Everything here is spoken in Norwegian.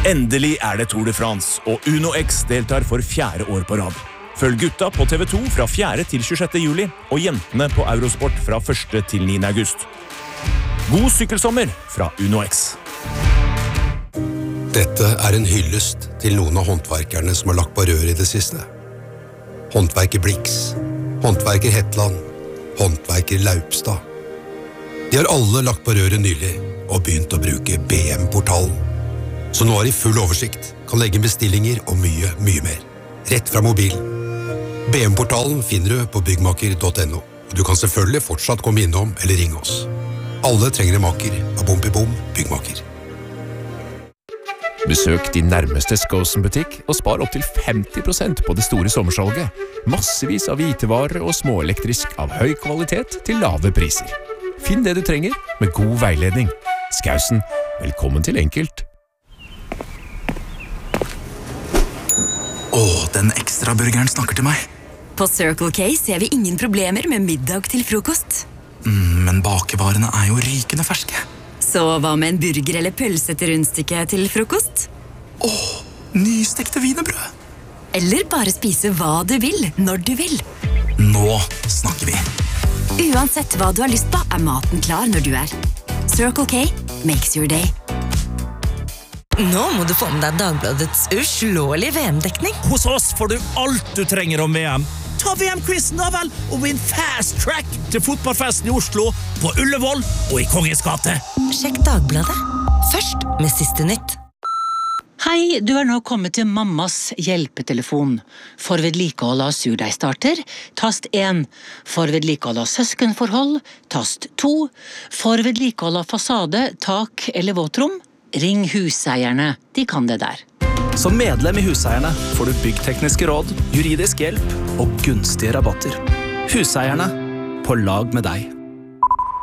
Endelig det Tour de France, og UnoX deltar for 4. år på rad. Følg gutta på TV2 fra 4. til 26. juli, og jentene på Eurosport fra 1. til 9. august. God sykkelsommer fra UnoX. Dette en hyllest til noen av håndverkerne som har lagt på rør i det siste. Håndverker Blix, håndverker Hetland, håndverker Laupstad. De har alle lagt på røret nylig og begynt å bruke BM-portalen. Så nå har de full oversikt, kan legge bestillinger og mye, mye mer. Rett fra mobilen. BM-portalen finner du på byggmaker.no. Du kan selvfølgelig fortsatt komme innom eller ringe oss. Alle trenger en maker av Bom Byggmaker. Besøk din nærmeste Skosen-butikk og spar opp til 50% på det store sommersalget. Massevis av hvitevarer og småelektrisk av høy kvalitet til lave priser. Finn det du trenger med god veiledning. Skausen, velkommen til Enkelt. Den ekstra burgeren snakker til meg. På Circle K ser vi ingen problemer med middag til frokost. Men bakevarene jo rykende ferske. Så hva med en burger eller pølse til rundstykke til frokost? Nystekte wienerbrød. Eller bare spise hva du vil, når du vil. Nå snakker vi. Uansett hva du har lyst på, maten klar når du Circle K makes your day. Nå må du få med deg Dagbladets uslåelige VM-dekning. Hos oss får du alt du trenger om VM. Ta VM-quizen da vel, og vinn fast track til fotballfesten i Oslo, på Ullevål og i Kongens gate. Sjekk Dagbladet. Først med siste nytt. Hei, du nå kommet til mammas hjelpetelefon. For vedlikehold av surdeigstarter, tast 1. For vedlikehold av søskenforhold, tast 2. For vedlikehold av fasade, tak eller våtrom, ring huseierne, de kan det der. Som medlem i Huseierne får du byggtekniske råd, juridisk hjelp og gunstige rabatter. Huseierne, på lag med deg.